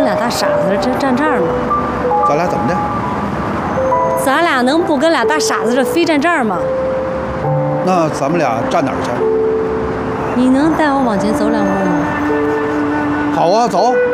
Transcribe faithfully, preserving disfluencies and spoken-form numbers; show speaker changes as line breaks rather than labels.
俩大傻子这站这儿吗？
咱俩怎么的？
咱俩能不跟俩大傻子这非站这儿吗？
那咱们俩站哪儿去？
你能带我往前走两步吗？
好啊，走。